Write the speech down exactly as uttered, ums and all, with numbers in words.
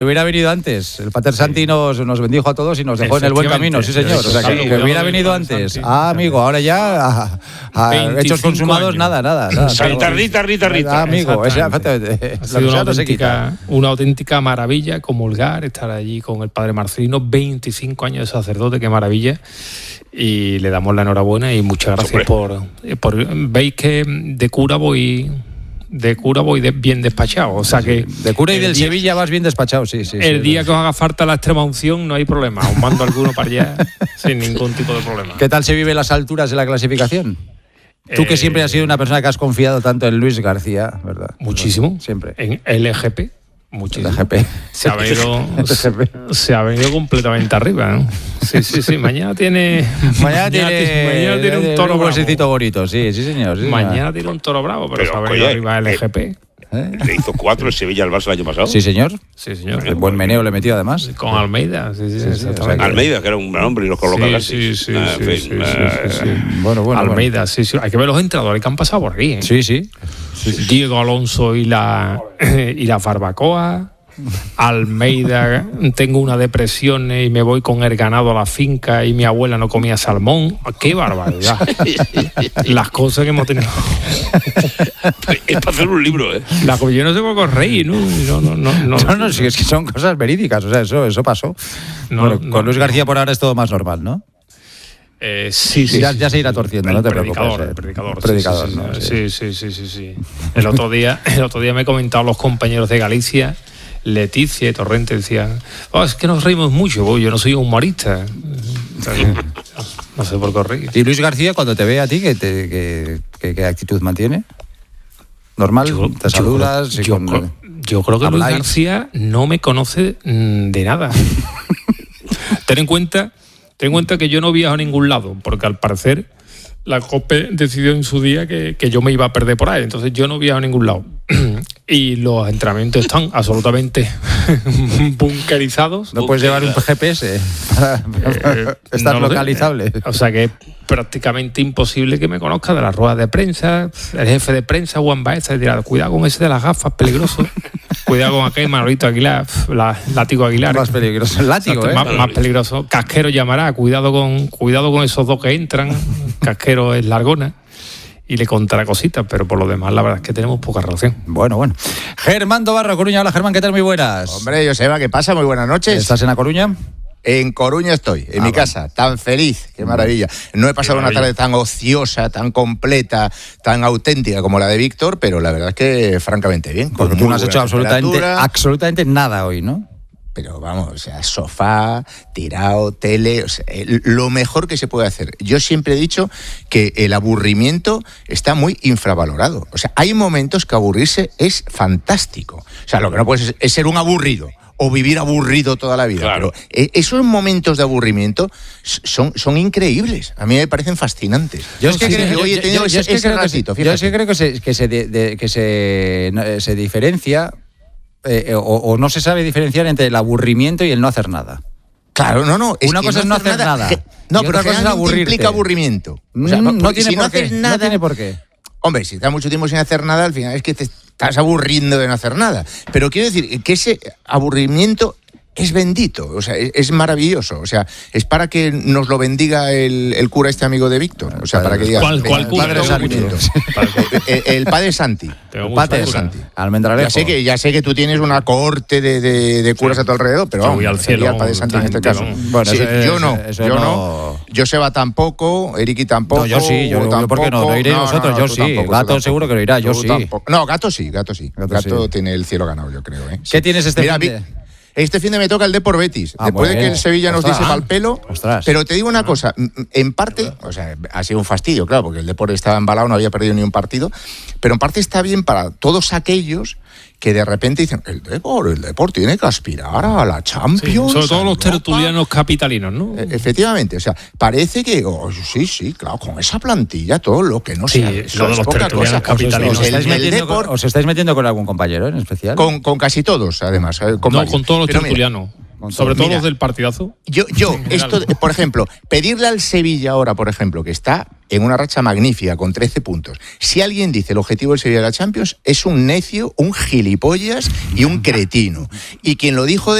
Hubiera venido antes. El Pater Santi nos, nos bendijo a todos y nos dejó en el buen camino, sí señor. O sea, que, que hubiera venido antes. Ah, amigo, ahora ya a, a hechos consumados, años. nada, nada. nada Tardita, rita, rita. Ah, amigo, esa, ha sido una auténtica, una auténtica maravilla comulgar, estar allí con el padre Marcelino, veinticinco años de sacerdote, qué maravilla. Y le damos la enhorabuena y muchas gracias por, por... Veis que de cura voy... De cura voy de, bien despachado, o sea que... De cura y del día, Sevilla vas bien despachado, sí, sí. El sí, día sí. que os haga falta la extrema unción no hay problema, os mando alguno para allá sin ningún tipo de problema. ¿Qué tal se vive las alturas de la clasificación? Tú que eh, siempre has sido una persona que has confiado tanto en Luis García, ¿verdad? Muchísimo. Bueno, siempre. En L G P, muchísimo. L G P. Se ha venido, se ha venido completamente arriba, ¿no? Sí, sí, sí. Mañana tiene... Mañana, mañana tiene, mañana tiene un toro un bravo. bonito, sí, sí señor. Sí, mañana señor. tiene un toro bravo, pero, pero se ha venido oye, arriba L G P. ¿Eh? Le hizo cuatro el Sevilla al Barça el año pasado. Sí, señor. Sí, señor. El buen meneo le metió además. Con Almeida. Sí, sí, sí, sí, o sea, que... Almeida, que era un gran hombre y lo coloca sí, casi. Sí, sí, ah, sí, fin, sí, ah, sí, sí, sí. Bueno, bueno. Almeida, bueno. sí, sí. Hay que ver los entrenadores que han pasado por aquí, ¿eh? Sí, sí. sí, sí. Diego Alonso y la, y la barbacoa. Almeida, tengo una depresión y me voy con el ganado a la finca y mi abuela no comía salmón. ¡Qué barbaridad! Las cosas que hemos tenido. Es para hacer un libro, ¿eh? La, yo no sé por qué reír, ¿no? No, no, no, no, no, no sí, es que son cosas verídicas, o sea, eso, eso pasó. No, bueno, no, con Luis García por ahora es todo más normal, ¿no? Eh, sí, sí, ya, sí, ya se irá torciendo, el no te predicador, preocupes. El predicador, predicador sí, sí, ¿no? sí, sí, sí, sí, sí. El otro día, el otro día me comentaban los compañeros de Galicia, Leticia y Torrente, decían, oh, es que nos reímos mucho, yo no soy humorista. No sé por qué reír. ¿Y Luis García, cuando te ve a ti, qué, te, qué, qué, qué actitud mantiene? ¿Normal? Yo, ¿Te saludas? Yo, yo, con, creo, yo creo que habláis. Luis García no me conoce de nada. Ten en cuenta, ten en cuenta que yo no viajo a ningún lado, porque al parecer la COPE decidió en su día que, que yo me iba a perder por ahí, entonces yo no viajo a ningún lado. Y los entrenamientos están absolutamente bunkerizados. No puedes llevar un G P S para eh, estar no localizable. O sea que es prácticamente imposible que me conozca de las ruedas de prensa. El jefe de prensa, Juan Baeza, dirá, cuidado con ese de las gafas, peligroso. Cuidado con aquel Manolito Aguilar, la, látigo Aguilar. Más peligroso el látigo, o sea, ¿eh? Más, más peligroso. Casquero llamará, cuidado con, cuidado con esos dos que entran. Casquero es Largona. Y le contará cositas, pero por lo demás la verdad es que tenemos poca relación. Bueno, bueno. Germán Dobarro, Coruña. Hola, Germán, ¿qué tal? Muy buenas. Hombre, Joseba, ¿qué pasa? Muy buenas noches. ¿Estás en La Coruña? En Coruña estoy, en ah, mi casa, bueno. Tan feliz, qué maravilla. No he pasado una tarde tan ociosa, tan completa, tan auténtica como la de Víctor, pero la verdad es que francamente bien. Porque tú no has hecho absolutamente, absolutamente nada hoy, ¿no? Pero vamos, o sea, sofá, tirado, tele, o sea, lo mejor que se puede hacer. Yo siempre he dicho que el aburrimiento está muy infravalorado. O sea, hay momentos que aburrirse es fantástico. O sea, lo que no puedes es ser un aburrido o vivir aburrido toda la vida. Claro. Pero esos momentos de aburrimiento son, son increíbles. A mí me parecen fascinantes. Yo es que sí, creo, hoy he tenido ese, ese ratito, Yo es que creo que se, que se, de, de, que se, se diferencia... Eh, o, o no se sabe diferenciar entre el aburrimiento y el no hacer nada. Claro, no, no. Una cosa es no hacer nada. nada. No, pero otra cosa es aburrirte. Implica aburrimiento. O sea, no, no tiene si por no qué. haces nada, no tiene por qué. Hombre, si estás mucho tiempo sin hacer nada, al final es que te estás aburriendo de no hacer nada. Pero quiero decir que ese aburrimiento es bendito, o sea, es, es maravilloso, o sea, es para que nos lo bendiga el, el cura este amigo de Víctor, o sea, para que diga ¿Cuál, cuál cura? Padre Santi. el, el Padre Santi. El Padre Santi. Almendralejo. Ya sé que ya sé que tú tienes una cohorte de, de, de curas sí. a tu alrededor, pero vamos, voy al cielo, al Padre Santi en este caso. Bueno, sí, eso, yo no, eso yo no. no. Joseba tampoco, Eriki tampoco. No, yo sí, yo tampoco. ¿Por qué no? ¿Lo iréis no, vosotros? No, no, yo sí. Tampoco, Gato seguro que lo irá, yo sí. Tampoco. No, Gato sí, Gato sí. Gato, Gato sí. tiene el cielo ganado, yo creo. ¿eh? ¿Qué sí. tienes este Mira, fin de...? Este fin de me toca el Depor Betis. Ah, Después bueno. de que el Sevilla nos Ostras, diese mal pelo. Ostras. Pero te digo una cosa, en parte, o sea, ha sido un fastidio, claro, porque el Depor estaba embalado, no había perdido ni un partido, pero en parte está bien para todos aquellos que de repente dicen, el Depor, el Depor tiene que aspirar a la Champions. Sí, sobre todo los Europa. tertulianos capitalinos, ¿no? E- efectivamente, o sea, parece que, oh, sí, sí, claro, con esa plantilla todo lo que no sí, sea, eso lo de es los poca tertulianos cosa. capitalinos. ¿Os estáis, El- el metiendo Depor- con, ¿Os estáis metiendo con algún compañero en especial? Con, con casi todos, además. Con no, varios. con todos los Pero tertulianos. Mira, Sobre todo Mira, los del partidazo. Yo, yo esto, por ejemplo, pedirle al Sevilla ahora, por ejemplo, que está en una racha magnífica con trece puntos. Si alguien dice el objetivo del Sevilla de la Champions, es un necio, un gilipollas y un cretino. Y quien lo dijo de